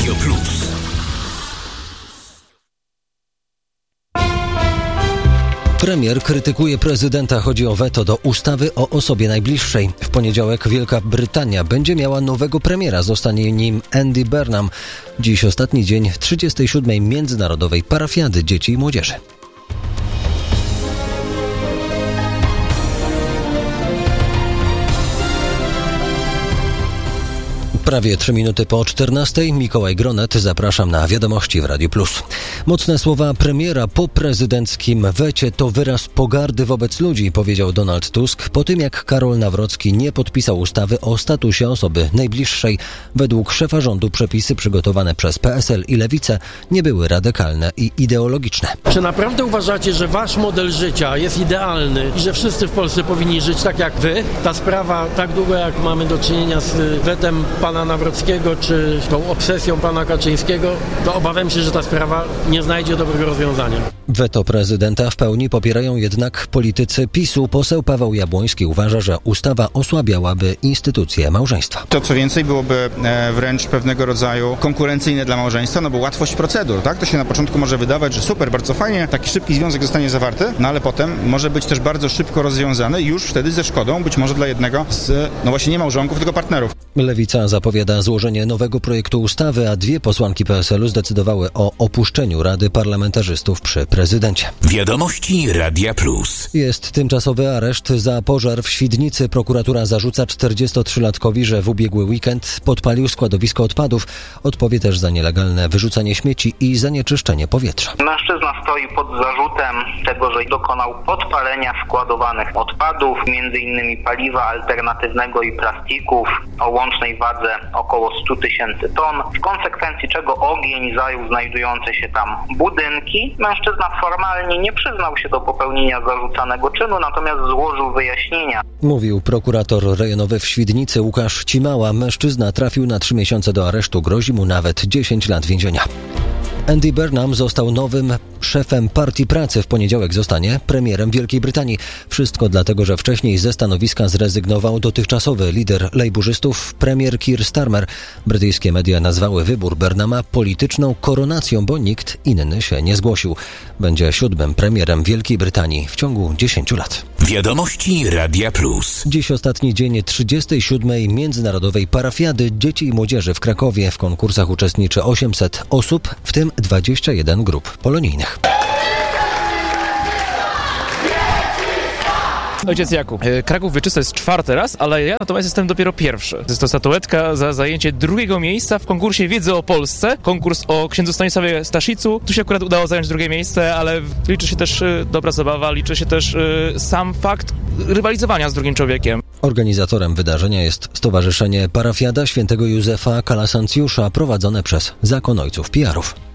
Radio Plus. Premier krytykuje prezydenta. Chodzi o weto do ustawy o osobie najbliższej. W poniedziałek Wielka Brytania będzie miała nowego premiera. Zostanie nim Andy Burnham. Dziś ostatni dzień 37. Międzynarodowej Parafiady Dzieci i Młodzieży. Prawie 3 minuty po 14. Mikołaj Gronet, zapraszam na Wiadomości w Radiu Plus. Mocne słowa premiera po prezydenckim wecie to wyraz pogardy wobec ludzi, powiedział Donald Tusk po tym, jak Karol Nawrocki nie podpisał ustawy o statusie osoby najbliższej. Według szefa rządu przepisy przygotowane przez PSL i Lewicę nie były radykalne i ideologiczne. Czy naprawdę uważacie, że wasz model życia jest idealny i że wszyscy w Polsce powinni żyć tak jak wy? Ta sprawa, tak długo jak mamy do czynienia z wetem pana Nawrockiego czy tą obsesją pana Kaczyńskiego, to obawiam się, że ta sprawa nie znajdzie dobrego rozwiązania. Weto prezydenta w pełni popierają jednak politycy PiS-u. Poseł Paweł Jabłoński uważa, że ustawa osłabiałaby instytucję małżeństwa. To co więcej byłoby wręcz pewnego rodzaju konkurencyjne dla małżeństwa, no bo łatwość procedur, tak? To się na początku może wydawać, że super, bardzo fajnie, taki szybki związek zostanie zawarty, no ale potem może być też bardzo szybko rozwiązany już wtedy ze szkodą być może dla jednego z, no właśnie nie małżonków, tylko partnerów. Lewica zapowiada złożenie nowego projektu ustawy, a 2 posłanki PSL-u zdecydowały o opuszczeniu Rady Parlamentarzystów przy prezydencie. Wiadomości Radia Plus. Jest tymczasowy areszt za pożar w Świdnicy. Prokuratura zarzuca 43-latkowi, że w ubiegły weekend podpalił składowisko odpadów. Odpowie też za nielegalne wyrzucanie śmieci i zanieczyszczenie powietrza. Mężczyzna stoi pod zarzutem tego, że dokonał podpalenia składowanych odpadów, m.in. paliwa alternatywnego i plastików o łącznej wadze około 100 000 ton, w konsekwencji czego ogień zajął znajdujące się tam budynki. Mężczyzna formalnie nie przyznał się do popełnienia zarzucanego czynu, natomiast złożył wyjaśnienia. Mówił prokurator rejonowy w Świdnicy Łukasz Cimała. Mężczyzna trafił na 3 miesiące do aresztu, grozi mu nawet 10 lat więzienia. Andy Burnham został nowym szefem Partii Pracy. W poniedziałek zostanie premierem Wielkiej Brytanii. Wszystko dlatego, że wcześniej ze stanowiska zrezygnował dotychczasowy lider lejburzystów, premier Keir Starmer. Brytyjskie media nazwały wybór Burnhama polityczną koronacją, bo nikt inny się nie zgłosił. Będzie 7. premierem Wielkiej Brytanii w ciągu 10 lat. Wiadomości Radia Plus. Dziś ostatni dzień 37. Międzynarodowej Parafiady Dzieci i Młodzieży w Krakowie. W konkursach uczestniczy 800 osób, w tym 21 grup polonijnych. Ojciec Jakub. Kraków Wieczysta jest 4. raz, ale ja natomiast jestem dopiero 1. Jest to statuetka za zajęcie 2. miejsca w konkursie Wiedzy o Polsce. Konkurs o księdzu Stanisławie Staszicu. Tu się akurat udało zająć 2. miejsce, ale liczy się też dobra zabawa, liczy się też sam fakt rywalizowania z drugim człowiekiem. Organizatorem wydarzenia jest Stowarzyszenie Parafiada Świętego Józefa Kalasancjusza, prowadzone przez Zakon Ojców PR-ów.